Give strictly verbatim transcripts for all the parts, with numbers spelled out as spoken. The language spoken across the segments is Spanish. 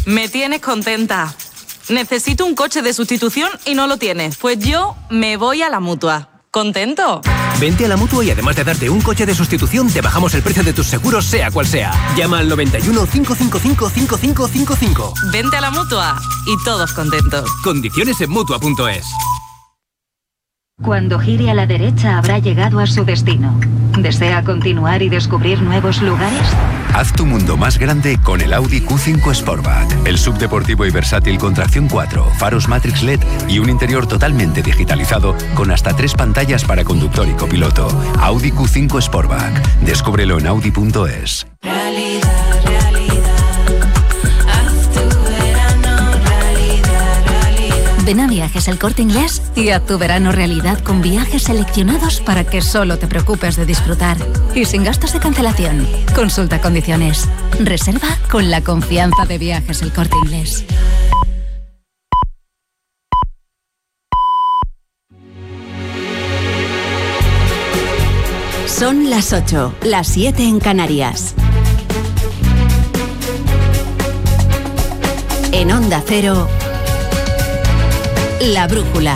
Me tienes contenta. Necesito un coche de sustitución y no lo tienes. Pues yo me voy a la Mutua. ¿Contento? Vente a la Mutua y además de darte un coche de sustitución, te bajamos el precio de tus seguros, sea cual sea. Llama al noventa y uno, cinco cinco cinco, cinco cinco cinco cinco. Vente a la Mutua y todos contentos. Condiciones en Mutua punto es. Cuando gire a la derecha habrá llegado a su destino. ¿Desea continuar y descubrir nuevos lugares? Haz tu mundo más grande con el Audi Q cinco Sportback. El subdeportivo y versátil con tracción cuatro, faros Matrix L E D y un interior totalmente digitalizado con hasta tres pantallas para conductor y copiloto. Audi Q cinco Sportback. Descúbrelo en Audi punto es. Realidad, realidad. Haz tu verano realidad, realidad. Ven a Viajes El Corte Inglés y haz tu verano realidad con viajes seleccionados para que solo te preocupes de disfrutar. Y sin gastos de cancelación. Consulta condiciones. Reserva con la confianza de Viajes El Corte Inglés. Son las ocho, las siete en Canarias. En Onda Cero, La Brújula.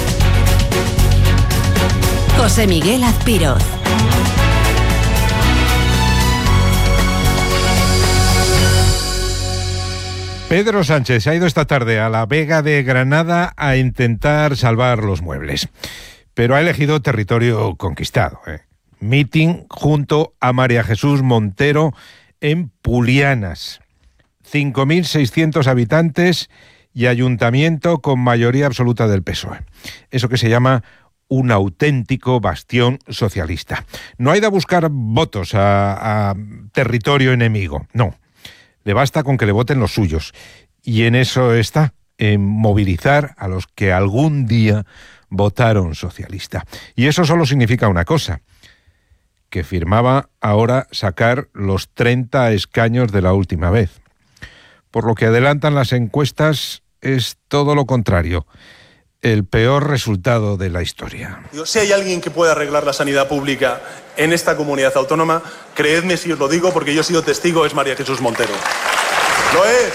José Miguel Azpiroz. Pedro Sánchez se ha ido esta tarde a la Vega de Granada a intentar salvar los muebles. Pero ha elegido territorio conquistado, ¿eh? Meeting junto a María Jesús Montero en Pulianas. cinco mil seiscientos habitantes y ayuntamiento con mayoría absoluta del P S O E. Eso que se llama un auténtico bastión socialista. No hay de buscar votos a, a territorio enemigo, no. Le basta con que le voten los suyos. Y en eso está, en movilizar a los que algún día votaron socialista. Y eso solo significa una cosa, que firmaba ahora sacar los treinta escaños de la última vez. Por lo que adelantan las encuestas, es todo lo contrario. El peor resultado de la historia. Si hay alguien que pueda arreglar la sanidad pública en esta comunidad autónoma, creedme si os lo digo, porque yo he sido testigo, es María Jesús Montero. Lo es.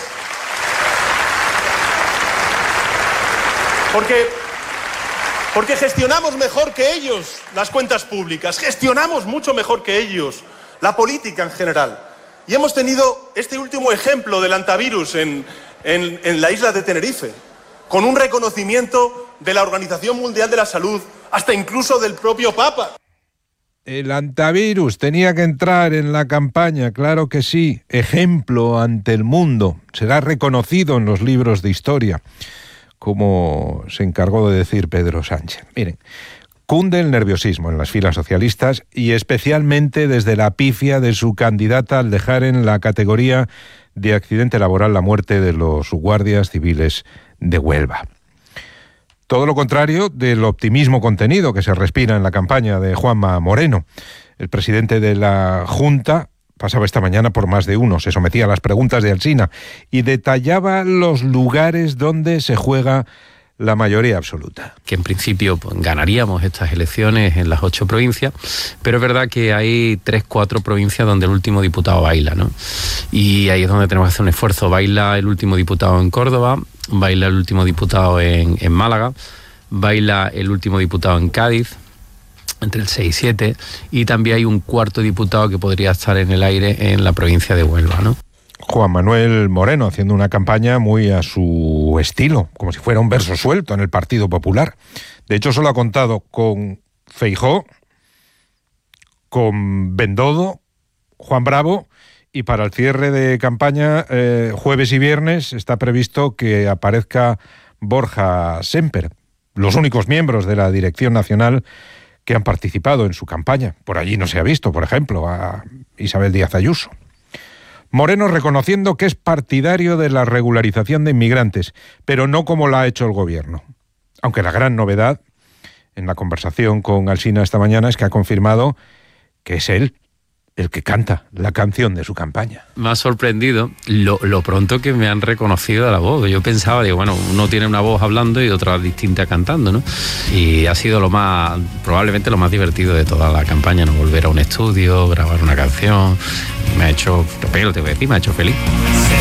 Porque, porque gestionamos mejor que ellos las cuentas públicas, gestionamos mucho mejor que ellos la política en general. Y hemos tenido este último ejemplo del antivirus en, en, en la isla de Tenerife, con un reconocimiento de la Organización Mundial de la Salud, hasta incluso del propio Papa. El antivirus tenía que entrar en la campaña, claro que sí. Ejemplo ante el mundo. Será reconocido en los libros de historia, como se encargó de decir Pedro Sánchez. Miren, cunde el nerviosismo en las filas socialistas y especialmente desde la pifia de su candidata al dejar en la categoría de accidente laboral la muerte de los guardias civiles de Huelva. Todo lo contrario del optimismo contenido que se respira en la campaña de Juanma Moreno. El presidente de la Junta pasaba esta mañana por más de uno, se sometía a las preguntas de Alsina y detallaba los lugares donde se juega la mayoría absoluta. Que en principio pues, ganaríamos estas elecciones en las ocho provincias, pero es verdad que hay tres, cuatro provincias donde el último diputado baila, ¿no? Y ahí es donde tenemos que hacer un esfuerzo. Baila el último diputado en Córdoba, baila el último diputado en, en Málaga, baila el último diputado en Cádiz, entre el seis y siete, y también hay un cuarto diputado que podría estar en el aire en la provincia de Huelva, ¿no? Juan Manuel Moreno haciendo una campaña muy a su estilo, como si fuera un verso suelto en el Partido Popular. De hecho, solo ha contado con Feijóo, con Bendodo, Juan Bravo, y para el cierre de campaña, eh, jueves y viernes, está previsto que aparezca Borja Semper, los únicos miembros de la Dirección Nacional que han participado en su campaña. Por allí no se ha visto, por ejemplo, a Isabel Díaz Ayuso. Moreno reconociendo que es partidario de la regularización de inmigrantes, pero no como la ha hecho el gobierno. Aunque la gran novedad, en la conversación con Alsina esta mañana, es que ha confirmado que es él el que canta la canción de su campaña. Me ha sorprendido lo, lo pronto que me han reconocido a la voz. Yo pensaba, digo, bueno, uno tiene una voz hablando y otra distinta cantando, ¿no? Y ha sido lo más, probablemente lo más divertido de toda la campaña, ¿no? Volver a un estudio, grabar una canción, me ha hecho, pero te voy a decir, me ha hecho feliz.